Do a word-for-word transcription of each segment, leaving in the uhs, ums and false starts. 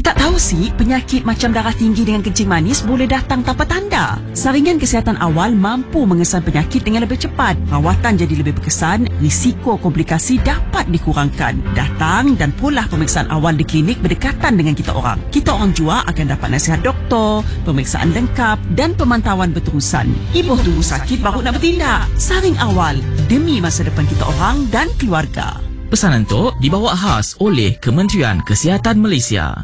Tak tahu sih, penyakit macam darah tinggi dengan kencing manis boleh datang tanpa tanda. Saringan kesihatan awal mampu mengesan penyakit dengan lebih cepat. Rawatan jadi lebih berkesan, risiko komplikasi dapat dikurangkan. Datang dan pulih pemeriksaan awal di klinik berdekatan dengan kita orang. Kita orang juga akan dapat nasihat doktor, pemeriksaan lengkap dan pemantauan berterusan. Ibu tunggu sakit baru nak bertindak. Saring awal demi masa depan kita orang dan keluarga. Pesanan tu dibawa khas oleh Kementerian Kesihatan Malaysia.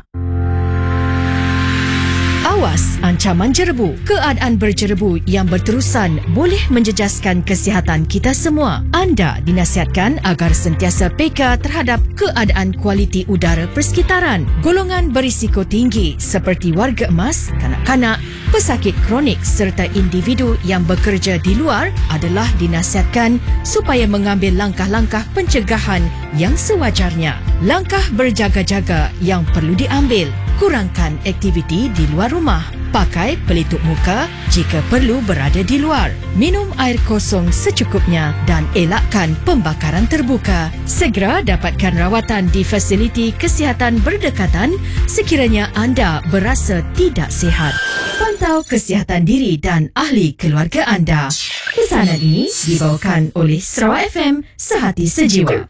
Awas ancaman jerebu. Keadaan berjerebu yang berterusan boleh menjejaskan kesihatan kita semua. Anda dinasihatkan agar sentiasa peka terhadap keadaan kualiti udara persekitaran. Golongan berisiko tinggi seperti warga emas, kanak-kanak, pesakit kronik serta individu yang bekerja di luar adalah dinasihatkan supaya mengambil langkah-langkah pencegahan yang sewajarnya. Langkah berjaga-jaga yang perlu diambil. Kurangkan aktiviti di luar rumah. Pakai pelitup muka jika perlu berada di luar. Minum air kosong secukupnya dan elakkan pembakaran terbuka. Segera dapatkan rawatan di fasiliti kesihatan berdekatan sekiranya anda berasa tidak sihat. Pantau kesihatan diri dan ahli keluarga anda. Pesanan ini dibawakan oleh Sarawak F M Sehati Sejiwa.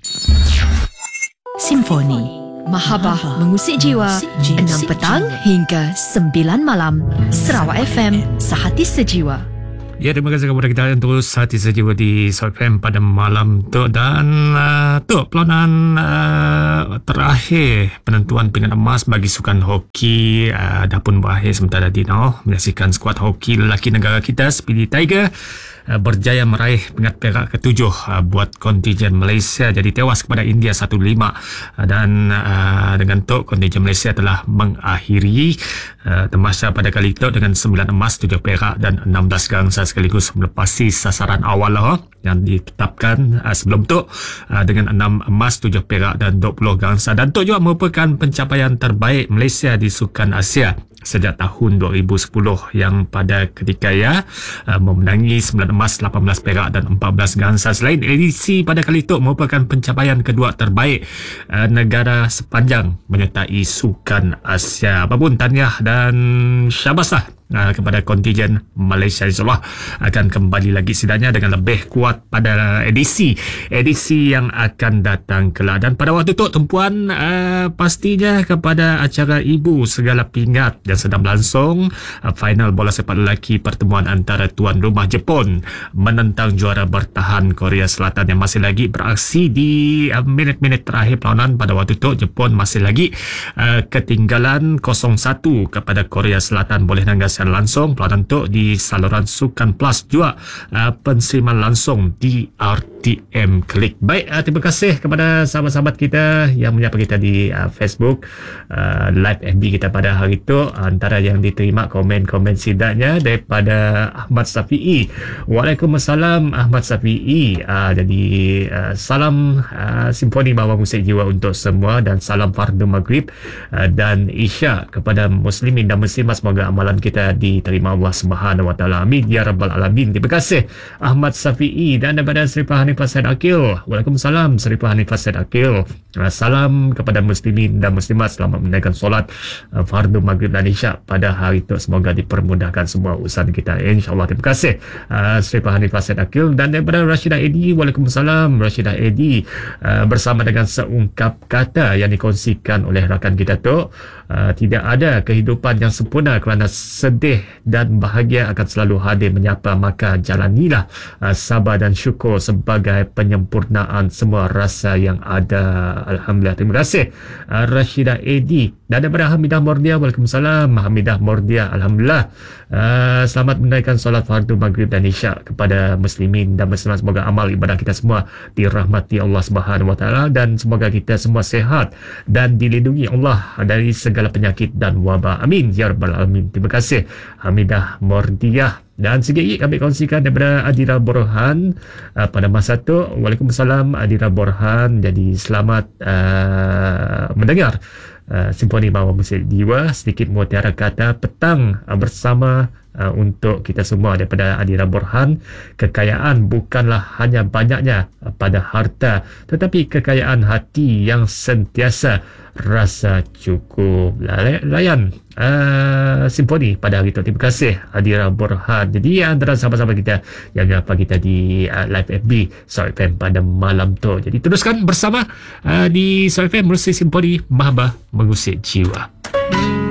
Simfoni Mahabah mengusik jiwa enam petang hingga sembilan malam. Sarawak F M Sehati Sejiwa. Ya, terima kasih kepada kita yang terus Hati Sejiwa di Sarawak F M pada malam tu. Dan uh, tu pelanan uh, terakhir penentuan pingat emas bagi sukan hoki uh, dah pun berakhir sementara Dino menyaksikan skuad hoki lelaki negara kita Speedy Tiger uh, berjaya meraih pingat perak ketujuh uh, buat kontijen Malaysia, jadi tewas kepada India satu lima, uh, dan uh, dengan tu kontijen Malaysia telah mengakhiri uh, tamasya pada kali itu dengan sembilan emas, tujuh perak dan enam belas gangsa sekaligus melepasi sasaran awal lah, yang ditetapkan uh, sebelum tu uh, dengan enam emas, tujuh perak dan dua puluh gangsa. Dan itu juga merupakan pencapaian terbaik Malaysia di Sukan Asia sejak tahun dua ribu sepuluh yang pada ketika ya uh, memenangi sembilan emas, lapan belas perak dan empat belas gangsa. Selain edisi pada kali itu merupakan pencapaian kedua terbaik uh, negara sepanjang menyertai Sukan Asia. Apapun tahniah dan syabaslah uh, kepada kontijen Malaysia. InsyaAllah akan kembali lagi sidangnya dengan lebih kuat pada edisi edisi yang akan datang kelak. Dan pada waktu itu tumpuan uh, pastinya kepada acara ibu segala pingat yang sedang berlangsung, uh, final bola sepak lelaki pertemuan antara tuan rumah Jepun menentang juara bertahan Korea Selatan yang masih lagi beraksi di uh, minit-minit terakhir perlawanan. Pada waktu itu Jepun masih lagi uh, ketinggalan kosong satu kepada Korea Selatan. Boleh nangga secara langsung perlawanan itu di saluran Sukan Plus juga uh, penseriman langsung di R T M Klik. Baik, uh, terima kasih kepada sahabat-sahabat kita yang menyapa kita di uh, Facebook uh, live F B kita pada hari itu. Antara yang diterima komen-komen sidaknya daripada Ahmad Safi'i. Waalaikumsalam Ahmad Safi'i. Uh, jadi uh, salam uh, simfoni bawah musik jiwa untuk semua dan salam fardu maghrib uh, dan isya kepada muslimin dan muslimat. Semoga amalan kita diterima Allah Subhanahu Wa Taala. Amin ya rabbal alamin. Terima kasih Ahmad Safi'i. Dan daripada Seripah Hanifah Said Akil. Waalaikumsalam Seripah Hanifah Said Akil. Uh, salam kepada muslimin dan muslimat selamat menunaikan solat uh, fardu maghrib dan isyak pada hari itu. Semoga dipermudahkan semua urusan kita, insyaAllah. Terima kasih uh, Seripah Hanifah Said Akil. Dan daripada Rashidah Edi. Waalaikumsalam Rashidah Edi. uh, bersama dengan seungkap kata yang dikongsikan oleh rakan kita tu, uh, tidak ada kehidupan yang sempurna kerana sedih dan bahagia akan selalu hadir menyapa, maka jalanilah uh, sabar dan syukur sebagai penyempurnaan semua rasa yang ada. Alhamdulillah. Terima kasih uh, Rashidah Edi. Dan daripada Hamidah Mordia. Waalaikumsalam Hamidah Mordia. Alhamdulillah. Uh, selamat menunaikan solat fardu maghrib dan isyak kepada muslimin dan muslimat. Semoga amal ibadah kita semua dirahmati Allah Subhanahu Wa Taala dan semoga kita semua sehat dan dilindungi Allah dari segala penyakit dan wabak. Amin ya rabbal alamin. Terima kasih Hamidah Mordia. Dan sikit kami kongsikan daripada Adira Borhan uh, pada masa tu. Waalaikumsalam Adira Borhan. Jadi selamat uh, mendengar uh, Simfoni Bawa Musik Jiwa, sedikit mutiara kata petang uh, bersama uh, untuk kita semua daripada Adira Borhan. Kekayaan bukanlah hanya banyaknya uh, pada harta, tetapi kekayaan hati yang sentiasa rasa cukup. Layan uh, Simfoni pada hari itu. Terima kasih Adira Borhan. Jadi antara sahabat-sahabat kita yang menyapa kita di uh, live F B Soul F M pada malam tu. Jadi teruskan bersama uh, di Soul F M melalui Simfoni Mahbah Mengusik Jiwa.